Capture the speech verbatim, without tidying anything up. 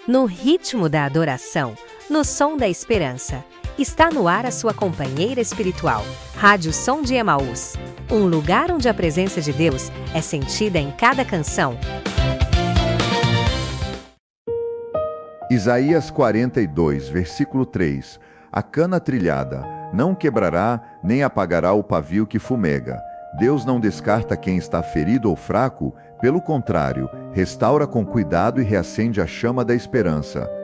no ritmo da adoração, no som da esperança. Está no ar a sua companheira espiritual, Rádio Som de Emaús, um lugar onde a presença de Deus é sentida em cada canção. Isaías quarenta e dois, versículo três. A cana trilhada não quebrará, nem apagará o pavio que fumega. Deus não descarta quem está ferido ou fraco, pelo contrário, restaura com cuidado e reacende a chama da esperança.